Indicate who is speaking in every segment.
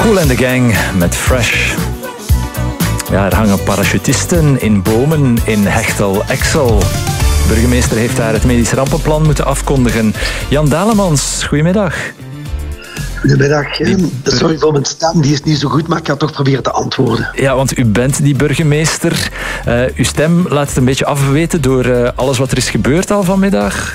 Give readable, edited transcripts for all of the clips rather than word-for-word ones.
Speaker 1: Kool and the Gang met Fresh. Ja, er hangen parachutisten in bomen in Hechtel-Exel. De burgemeester heeft daar het medisch rampenplan moeten afkondigen. Jan Dalemans, goedemiddag.
Speaker 2: Goedemiddag. Sorry voor mijn stem, die is niet zo goed, maar ik ga toch proberen te antwoorden.
Speaker 1: Ja, want u bent die burgemeester. Uw stem laat het een beetje afweten door alles wat er is gebeurd al vanmiddag.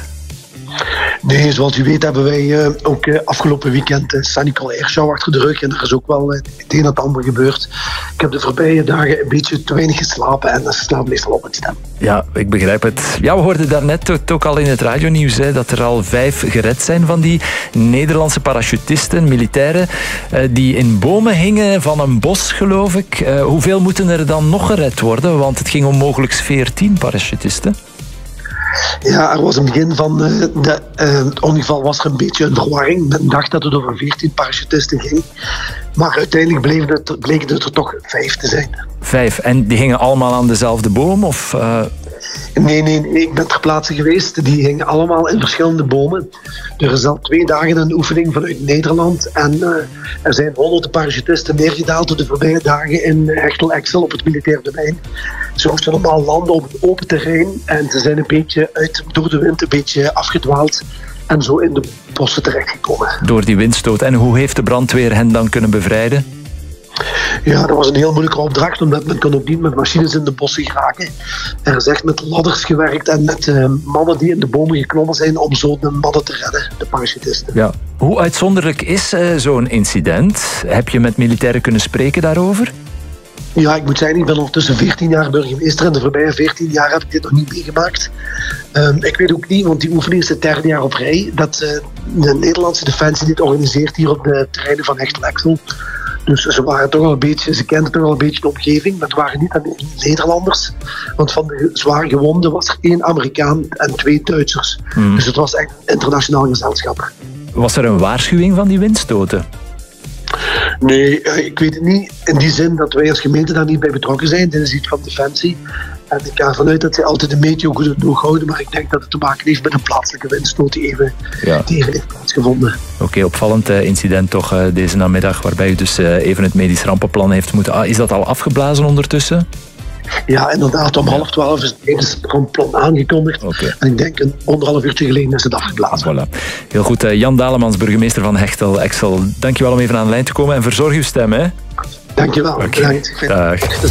Speaker 2: Nee, zoals u weet hebben wij ook afgelopen weekend Saint-Nicolas Airshow achter de rug. En er is ook wel het een en het ander gebeurd. Ik heb de voorbije dagen een beetje te weinig geslapen en dat slaat meestal op het stem.
Speaker 1: Ja, ik begrijp het. Ja, we hoorden daarnet ook al in het radionieuws dat er al 5 gered zijn van die Nederlandse parachutisten, militairen, die in bomen hingen van een bos, geloof ik. Hoeveel moeten er dan nog gered worden? Want het ging om mogelijk 14 parachutisten.
Speaker 2: Ja, er was in het begin van het ongeval was er een beetje een verwarring. Men dacht dat het over 14 parachutisten ging. Maar uiteindelijk bleken het er toch 5 te zijn.
Speaker 1: 5. En die hingen allemaal aan dezelfde boom? Of,
Speaker 2: Nee, ik ben ter plaatse geweest. Die hingen allemaal in verschillende bomen. Er is al 2 dagen een oefening vanuit Nederland. En er zijn honderden parachutisten neergedaald de voorbije dagen in Hechtel-Exel op het militair domein. Ze moesten normaal landen op een open terrein. En ze zijn een beetje door de wind een beetje afgedwaald. En zo in de bossen terechtgekomen. Door
Speaker 1: die windstoot. En hoe heeft de brandweer hen dan kunnen bevrijden?
Speaker 2: Ja, dat was een heel moeilijke opdracht, omdat men kon ook niet met machines in de bossen geraken. Er is echt met ladders gewerkt en met mannen die in de bomen geklommen zijn om zo de mannen te redden, de parachutisten.
Speaker 1: Ja. Hoe uitzonderlijk is zo'n incident? Heb je met militairen kunnen spreken daarover?
Speaker 2: Ja, ik moet zeggen, ik ben ondertussen 14 jaar burgemeester en de voorbije 14 jaar heb ik dit nog niet meegemaakt. Ik weet ook niet, want die oefening is het 3e jaar op rij, dat de Nederlandse Defensie dit organiseert hier op de terreinen van Hechtel-Exel. Dus ze kenden toch al een beetje de omgeving, maar het waren niet alleen Nederlanders. Want van de zwaar gewonden was er 1 Amerikaan en 2 Duitsers. Dus het was echt een internationaal gezelschap.
Speaker 1: Was er een waarschuwing van die windstoten?
Speaker 2: Nee, ik weet het niet. In die zin dat wij als gemeente daar niet bij betrokken zijn. Dit is iets van Defensie. En ik ga ervan uit dat zij altijd een meteo goed het oog houden. Maar ik denk dat het te maken heeft met een plaatselijke windstoot die even heeft plaatsgevonden.
Speaker 1: Oké, opvallend incident toch deze namiddag. Waarbij u dus even het medisch rampenplan heeft moeten... Is dat al afgeblazen ondertussen?
Speaker 2: Ja, inderdaad. Om 11:30 is het medisch rampenplan aangekondigd.
Speaker 1: Okay.
Speaker 2: En ik denk een 1,5 uurtje geleden is het afgeblazen.
Speaker 1: Voilà. Heel goed. Jan Dalemans, burgemeester van Hechtel-Exel. Dankjewel om even aan de lijn te komen en verzorg uw stem, hè?
Speaker 2: Dankjewel.
Speaker 1: Okay. Dag.